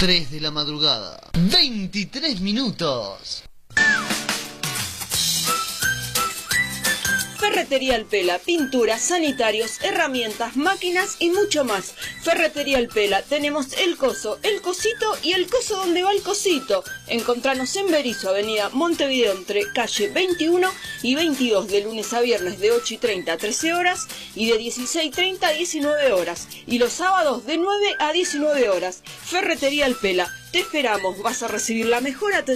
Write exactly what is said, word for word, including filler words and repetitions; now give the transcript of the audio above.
tres de la madrugada, veintitrés minutos. Ferretería El Pela, pinturas, sanitarios, herramientas, máquinas y mucho más. Ferretería El Pela, tenemos el coso, el cosito y el coso donde va el cosito. Encontranos en Berisso, avenida Montevideo, entre calle veintiuno y veintidós, de lunes a viernes de ocho y treinta a trece horas y de dieciséis y treinta a diecinueve horas. Y los sábados de nueve a diecinueve horas. Ferretería El Pela, te esperamos, vas a recibir la mejor atención.